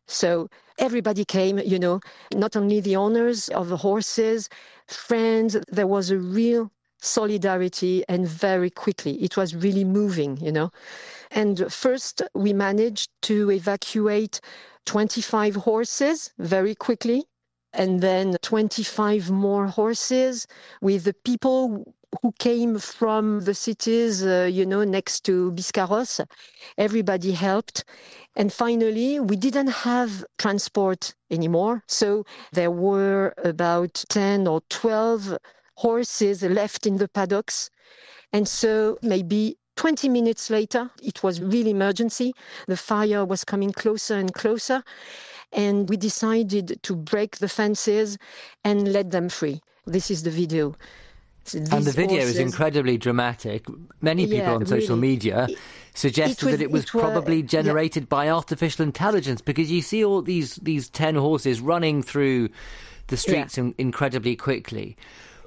So everybody came, not only the owners of the horses, friends. There was a real solidarity, and very quickly. It was really moving, And first, we managed to evacuate 25 horses very quickly, and then 25 more horses with the people who came from the cities, next to Biscarrosse. Everybody helped. And finally, we didn't have transport anymore. So there were about 10 or 12 horses left in the paddocks. And so maybe 20 minutes later, it was really emergency. The fire was coming closer and closer. And we decided to break the fences and let them free. This is the video. And the video is incredibly dramatic. Many people on social media suggested that it was probably generated by artificial intelligence, because you see all these 10 horses running through the streets incredibly quickly.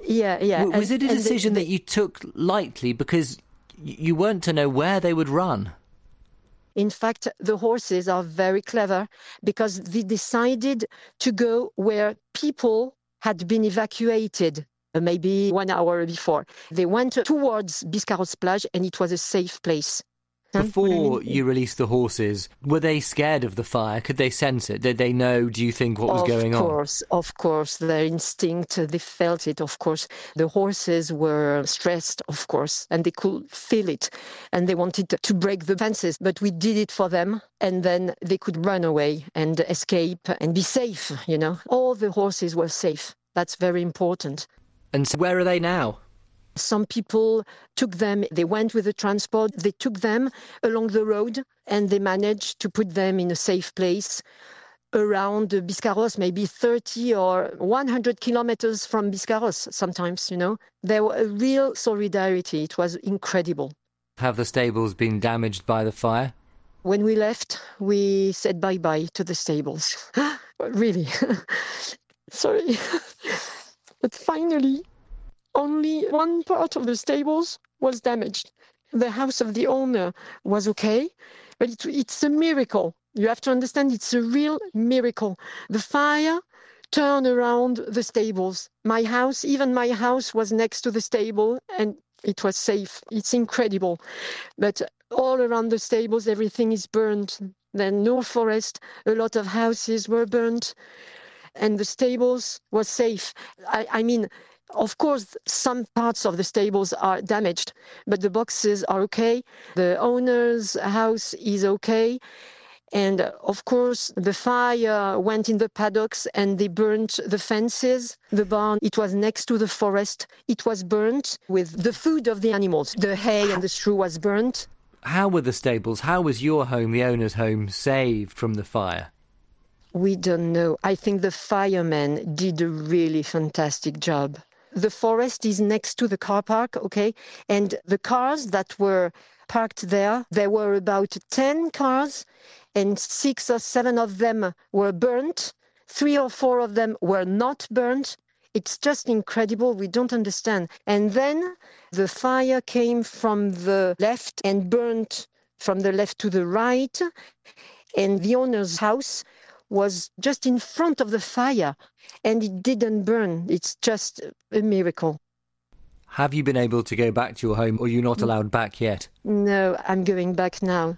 Was it a decision that you took lightly because you weren't to know where they would run? In fact, the horses are very clever because they decided to go where people had been evacuated maybe 1 hour before. They went towards Biscarrosse-Plage, and it was a safe place. Before you released the horses, were they scared of the fire? Could they sense it? Did they know, do you think, what was going on? Of course. Their instinct, they felt it, of course. The horses were stressed, of course, and they could feel it. And they wanted to break the fences, but we did it for them. And then they could run away and escape and be safe, All the horses were safe. That's very important. And so where are they now? Some people took them, they went with the transport, they took them along the road, and they managed to put them in a safe place around Biscarrosse, maybe 30 or 100 kilometers from Biscarrosse sometimes, There was a real solidarity. It was incredible. Have the stables been damaged by the fire? When we left, we said bye-bye to the stables. Really. Sorry. But finally, only one part of the stables was damaged. The house of the owner was okay, but it's a miracle. You have to understand, it's a real miracle. The fire turned around the stables. Even my house was next to the stable, and it was safe. It's incredible. But all around the stables, everything is burned. Then no forest, a lot of houses were burnt, and the stables were safe. I mean, of course, some parts of the stables are damaged, but the boxes are okay. The owner's house is okay. And of course, the fire went in the paddocks and they burnt the fences. The barn, it was next to the forest. It was burnt with the food of the animals. The hay and the straw was burnt. How were the stables? How was your home, the owner's home, saved from the fire? We don't know. I think the firemen did a really fantastic job. The forest is next to the car park, okay? And the cars that were parked there were about 10 cars, and 6 or 7 of them were burnt. 3 or 4 of them were not burnt. It's just incredible. We don't understand. And then the fire came from the left and burnt from the left to the right. And the owner's house was just in front of the fire, and it didn't burn. It's just a miracle. Have you been able to go back to your home, or are you not allowed back yet? No, I'm going back now.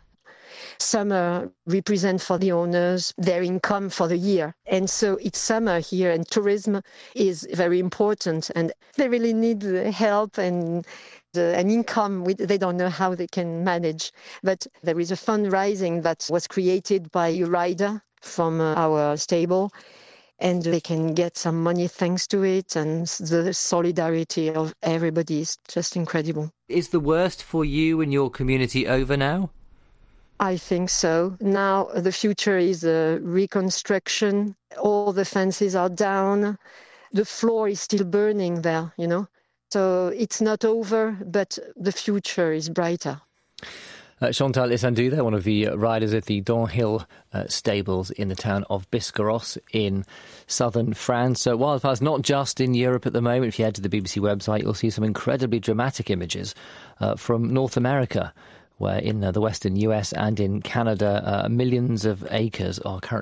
Summer represents for the owners their income for the year. And so it's summer here, and tourism is very important, and they really need help and an income. They don't know how they can manage. But there is a fundraising that was created by a rider from our stable, and they can get some money thanks to it, and the solidarity of everybody is just incredible. Is the worst for you and your community over now? I think so. Now the future is a reconstruction. All the fences are down. The floor is still burning there, So it's not over, but the future is brighter. Chantal Issandou there, one of the riders at the Dawnhill stables in the town of Biscarrosse in southern France. Wildfires not just in Europe at the moment. If you head to the BBC website, you'll see some incredibly dramatic images from North America, where in the western US and in Canada, millions of acres are currently